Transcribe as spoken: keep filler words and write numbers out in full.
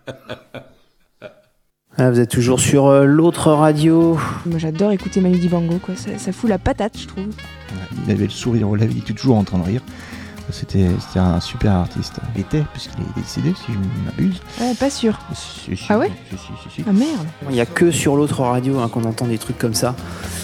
Ah, vous êtes toujours sur euh, l'autre radio. Moi j'adore écouter Manu Dibango, quoi. Ça, ça fout la patate, je trouve. Ouais, il avait le sourire aux lèvres, il était toujours en train de rire. C'était, c'était un super artiste. Il était, puisqu'il est décédé, si je ne m'abuse. Ouais, pas sûr. Si, si, Ah ouais si, si, si, si. Ah merde. Il n'y a que sur l'autre radio hein, qu'on entend des trucs comme ça.